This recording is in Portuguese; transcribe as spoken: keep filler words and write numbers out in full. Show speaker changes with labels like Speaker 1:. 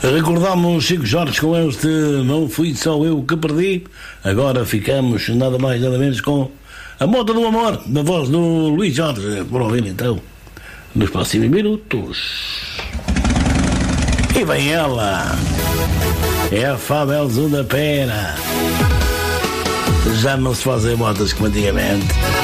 Speaker 1: Recordamos Chico Jorge com este Não Fui Só Eu Que Perdi. Agora ficamos nada mais nada menos com A Moda do Amor, na voz do Luís Jorge. Por ouvir então nos próximos minutos. E vem ela, é a Fábel Zunda Pera. Já não se fazem modas como antigamente.